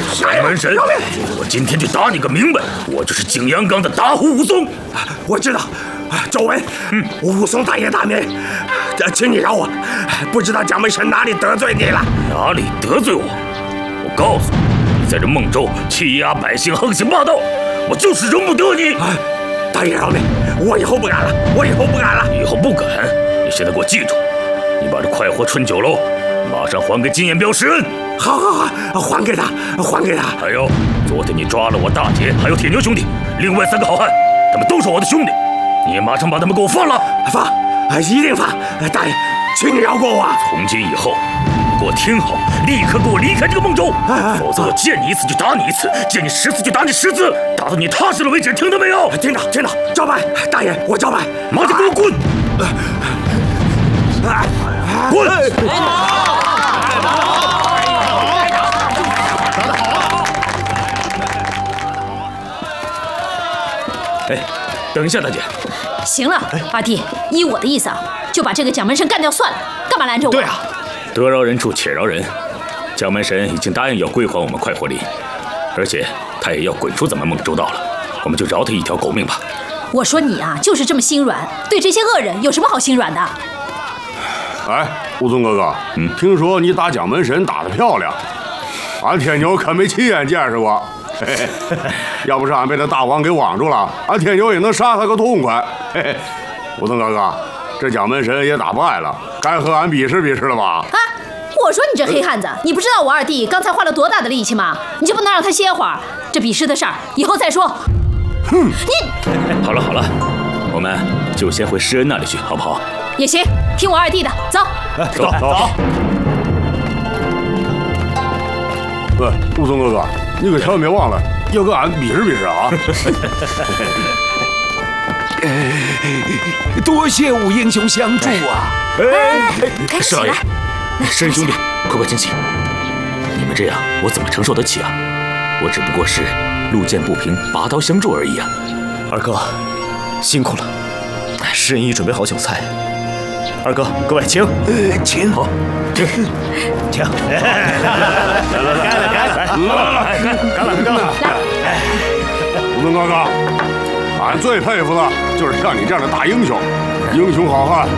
蒋门神，我今天就打你个明白，我就是景阳冈的大户武松。 我知道，周文，武松大爷大名，请你饶我，不知道蒋门神哪里得罪你了？ 哪里得罪我？我告诉你，你在这孟州欺压百姓，横行霸道，我就是容不得你。 大爷饶命，我以后不敢了，我以后不敢了。 以后不敢？你现在给我记住，你把这快活春酒楼马上还给金眼彪施恩。 好，还给他，还给他。 还有，昨天你抓了我大姐，还有铁牛兄弟，另外3个好汉，他们都是我的兄弟，你也马上把他们给我放了。 放，一定放。大爷，请你饶过我。 从今以后，你给我听好，立刻给我离开这个孟州，否则我见你一次就打你一次，见你10次就打你10次，打到你踏实了为止。听到没有？ 听到，照办。大爷，我照办。 马上给我滚！滚！哎，等一下，大姐。 行了，二弟，依我的意思啊，就把这个蒋门神干掉算了，干嘛拦着我？ 对啊，得饶人处且饶人。蒋门神已经答应要归还我们快活林，而且他也要滚出咱们孟州道了，我们就饶他一条狗命吧。 我说你啊，就是这么心软，对这些恶人有什么好心软的？ 哎，武松哥哥，听说你打蒋门神打得漂亮，俺天牛可没亲眼见识过。嘿嘿，要不是俺被那大王给网住了，俺天牛也能杀他个痛快。嘿嘿，武松哥哥，这蒋门神也打败了，该和俺比试比试了吧？ 啊！我说你这黑汉子，你不知道我二弟刚才花了多大的力气吗？你就不能让他歇会儿？这比试的事儿以后再说。 哼！ 你好了，我们就先回施恩那里去，好不好？ 也行，听我二弟的，走。 走。 喂，武松哥哥，你可千万别忘了要跟俺比试比试啊！ 多谢武英雄相助啊！ 施老爷，施恩兄弟，快进去！你们这样，我怎么承受得起啊？我只不过是路见不平，拔刀相助而已啊！ 二哥，辛苦了。施恩已准备好酒菜，二哥，各位请。 请。 好，请。干了！ 武松哥哥，俺最佩服的就是像你这样的大英雄，英雄好汉